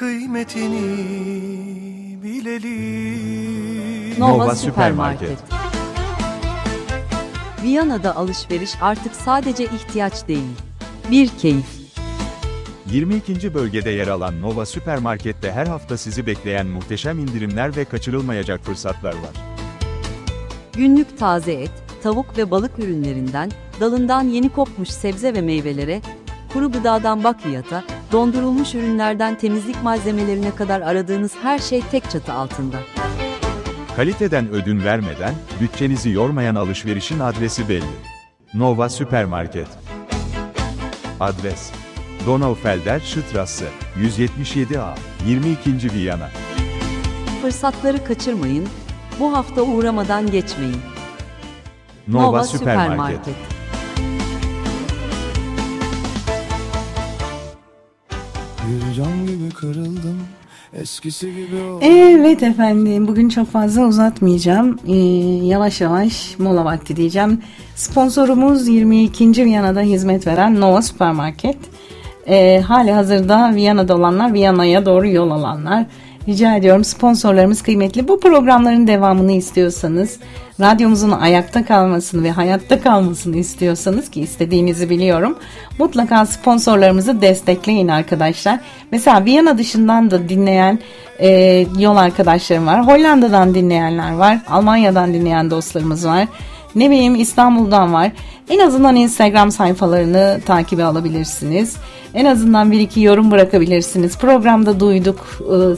kıymetini bilelim. Nova Süpermarket. Viyana'da alışveriş artık sadece ihtiyaç değil, bir keyif. 22. bölgede yer alan Nova Süpermarket'te her hafta sizi bekleyen muhteşem indirimler ve kaçırılmayacak fırsatlar var. Günlük taze et, tavuk ve balık ürünlerinden, dalından yeni kopmuş sebze ve meyvelere, kuru gıdadan bakliyata, dondurulmuş ürünlerden temizlik malzemelerine kadar aradığınız her şey tek çatı altında. Kaliteden ödün vermeden, bütçenizi yormayan alışverişin adresi belli. Nova Süpermarket. Adres: Donaufelder Straße, 177A, 22. Viyana. Fırsatları kaçırmayın, bu hafta uğramadan geçmeyin. Nova Süpermarket. Bir cam gibi kırıldım, eskisi gibi o. Evet efendim, bugün çok fazla uzatmayacağım. Yavaş yavaş mola vakti diyeceğim. Sponsorumuz 22. Viyana'da hizmet veren Nova Süpermarket. Hali hazırda Viyana'da olanlar, Viyana'ya doğru yol alanlar. Rica ediyorum, sponsorlarımız kıymetli. Bu programların devamını istiyorsanız, radyomuzun ayakta kalmasını ve hayatta kalmasını istiyorsanız, ki istediğinizi biliyorum, mutlaka sponsorlarımızı destekleyin arkadaşlar. Mesela Viyana dışından da dinleyen yol arkadaşlarım var. Hollanda'dan dinleyenler var. Almanya'dan dinleyen dostlarımız var. Ne bileyim, İstanbul'dan var. En azından Instagram sayfalarını takibe alabilirsiniz. En azından bir iki yorum bırakabilirsiniz. Programda duyduk,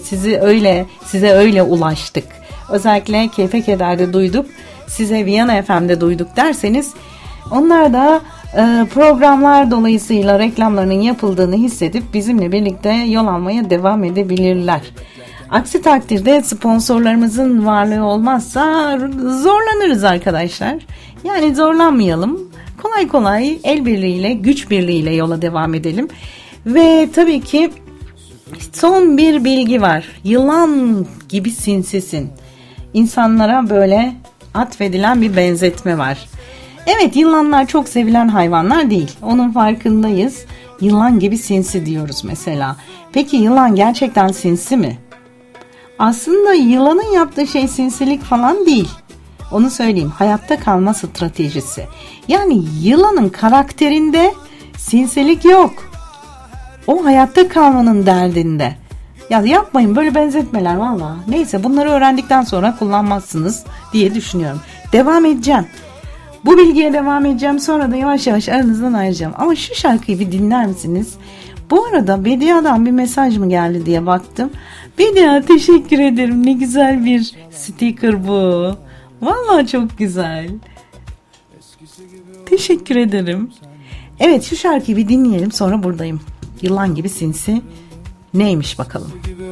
size öyle ulaştık. Özellikle Keyfe Keder'de duyduk, size Viyana FM'de duyduk derseniz, onlar da programlar dolayısıyla reklamlarının yapıldığını hissedip bizimle birlikte yol almaya devam edebilirler. Aksi takdirde sponsorlarımızın varlığı olmazsa zorlanırız arkadaşlar. Yani zorlanmayalım. Kolay kolay el birliğiyle, güç birliğiyle yola devam edelim. Ve tabii ki son bir bilgi var. Yılan gibi sinsisin. İnsanlara böyle atfedilen bir benzetme var. Evet, yılanlar çok sevilen hayvanlar değil. Onun farkındayız. Yılan gibi sinsi diyoruz mesela. Peki yılan gerçekten sinsi mi? Aslında yılanın yaptığı şey sinsilik falan değil. Onu söyleyeyim, hayatta kalma stratejisi. Yani yılanın karakterinde sinsilik yok. O hayatta kalmanın derdinde. Ya yapmayın böyle benzetmeler valla. Neyse, bunları öğrendikten sonra kullanmazsınız diye düşünüyorum. Devam edeceğim. Bu bilgiye devam edeceğim. Sonra da yavaş yavaş aranızdan ayrılacağım. Ama şu şarkıyı bir dinler misiniz? Bu arada Bedia'dan bir mesaj mı geldi diye baktım. Bedia, teşekkür ederim. Ne güzel bir sticker bu. Vallahi çok güzel. Teşekkür ederim. Evet, şu şarkıyı bir dinleyelim, sonra buradayım. Yılan gibi sinsi neymiş bakalım.